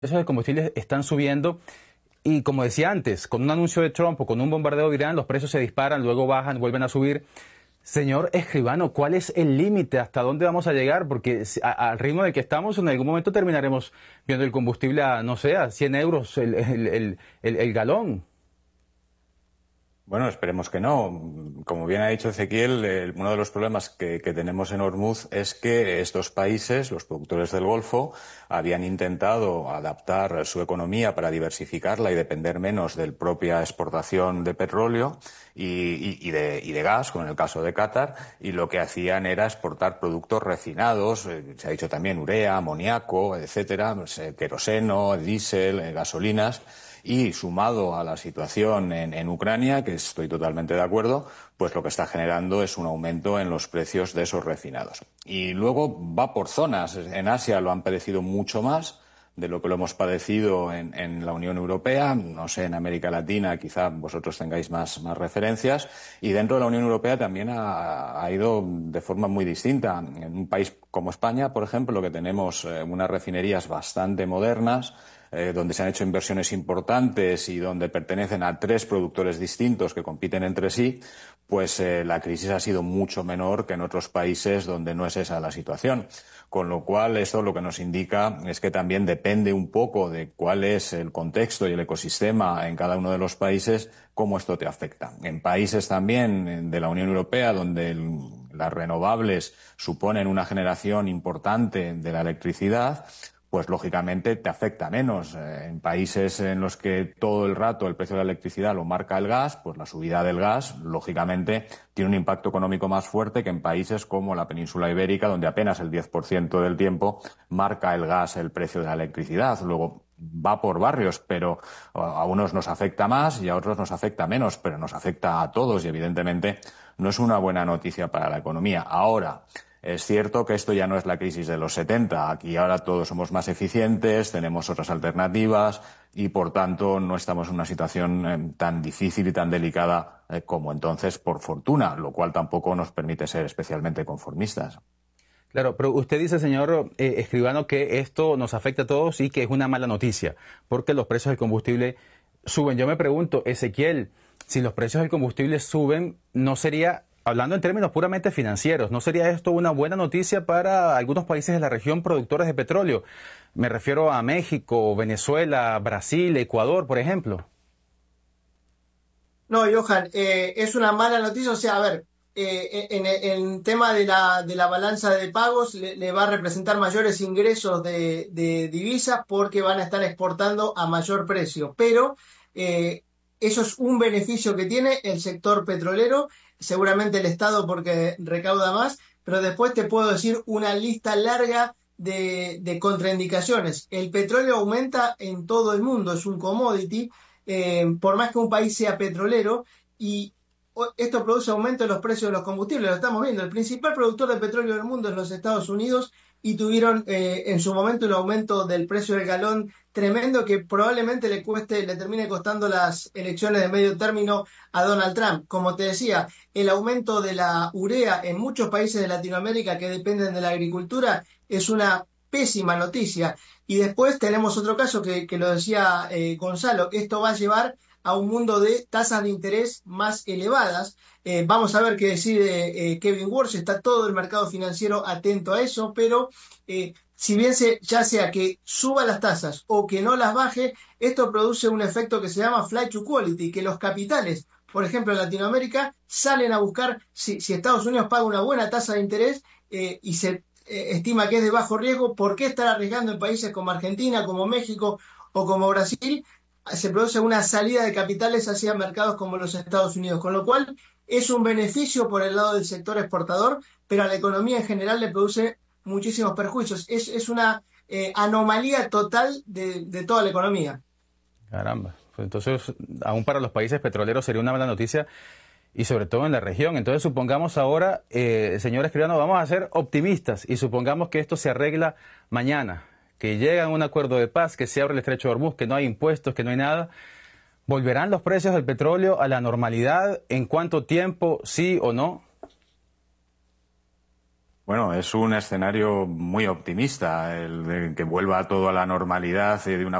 precios de combustibles están subiendo y, como decía antes, con un anuncio de Trump o con un bombardeo de Irán, los precios se disparan, luego bajan, vuelven a subir. Señor Escribano, ¿cuál es el límite? ¿Hasta dónde vamos a llegar? Porque al ritmo del que estamos, en algún momento terminaremos viendo el combustible a, no sé, a 100 euros el galón. Bueno, esperemos que no. Como bien ha dicho Ezequiel, uno de los problemas que tenemos en Hormuz es que estos países, los productores del Golfo, habían intentado adaptar su economía para diversificarla y depender menos de la propia exportación de petróleo y de gas, como en el caso de Qatar, y lo que hacían era exportar productos refinados, se ha dicho también urea, amoníaco, etcétera, queroseno, diésel, gasolinas. Y sumado a la situación en Ucrania, que estoy totalmente de acuerdo, pues lo que está generando es un aumento en los precios de esos refinados. Y luego va por zonas. En Asia lo han padecido mucho más de lo que lo hemos padecido en la Unión Europea. No sé, en América Latina quizá vosotros tengáis más referencias. Y dentro de la Unión Europea también ha ido de forma muy distinta. En un país como España, por ejemplo, que tenemos unas refinerías bastante modernas, donde se han hecho inversiones importantes y donde pertenecen a 3 productores distintos que compiten entre sí, pues la crisis ha sido mucho menor que en otros países donde no es esa la situación. Con lo cual, esto lo que nos indica es que también depende un poco de cuál es el contexto y el ecosistema en cada uno de los países, cómo esto te afecta. En países también de la Unión Europea, donde las renovables suponen una generación importante de la electricidad, pues lógicamente te afecta menos. En países en los que todo el rato el precio de la electricidad lo marca el gas, pues la subida del gas, lógicamente, tiene un impacto económico más fuerte que en países como la península ibérica, donde apenas el 10% del tiempo marca el gas el precio de la electricidad. Luego va por barrios, pero a unos nos afecta más y a otros nos afecta menos, pero nos afecta a todos y evidentemente no es una buena noticia para la economía. Ahora, es cierto que esto ya no es la crisis de los 70. Aquí ahora todos somos más eficientes, tenemos otras alternativas y, por tanto, no estamos en una situación tan difícil y tan delicada como entonces, por fortuna, lo cual tampoco nos permite ser especialmente conformistas. Claro, pero usted dice, señor Escribano, que esto nos afecta a todos y que es una mala noticia, porque los precios del combustible suben. Yo me pregunto, Ezequiel, si los precios del combustible suben, ¿no sería, hablando en términos puramente financieros, no sería esto una buena noticia para algunos países de la región productores de petróleo? Me refiero a México, Venezuela, Brasil, Ecuador, por ejemplo. No, Johan, es una mala noticia. O sea, a ver, en tema de la balanza de pagos le va a representar mayores ingresos de divisas porque van a estar exportando a mayor precio. Pero eh, eso es un beneficio que tiene el sector petrolero, seguramente el Estado porque recauda más, pero después te puedo decir una lista larga de contraindicaciones. El petróleo aumenta en todo el mundo, es un commodity, por más que un país sea petrolero, y esto produce aumento en los precios de los combustibles, lo estamos viendo. El principal productor de petróleo del mundo es los Estados Unidos y tuvieron en su momento un aumento del precio del galón tremendo que probablemente le termine costando las elecciones de medio término a Donald Trump. Como te decía, el aumento de la urea en muchos países de Latinoamérica que dependen de la agricultura es una pésima noticia. Y después tenemos otro caso que lo decía Gonzalo, esto va a llevar a un mundo de tasas de interés más elevadas. Vamos a ver qué decide Kevin Walsh, está todo el mercado financiero atento a eso, pero si bien ya sea que suba las tasas o que no las baje, esto produce un efecto que se llama flight to quality, que los capitales, por ejemplo en Latinoamérica, salen a buscar, si Estados Unidos paga una buena tasa de interés y se estima que es de bajo riesgo, ¿por qué estar arriesgando en países como Argentina, como México o como Brasil? Se produce una salida de capitales hacia mercados como los Estados Unidos, con lo cual es un beneficio por el lado del sector exportador, pero a la economía en general le produce muchísimos perjuicios. Es una anomalía total de toda la economía. Caramba. Pues entonces, aún para los países petroleros sería una mala noticia y sobre todo en la región. Entonces, supongamos ahora, señor Escribano, vamos a ser optimistas y supongamos que esto se arregla mañana, que llega a un acuerdo de paz, que se abre el estrecho de Hormuz, que no hay impuestos, que no hay nada. ¿Volverán los precios del petróleo a la normalidad? ¿En cuánto tiempo? ¿Sí o no? Bueno, es un escenario muy optimista, el de que vuelva todo a la normalidad de una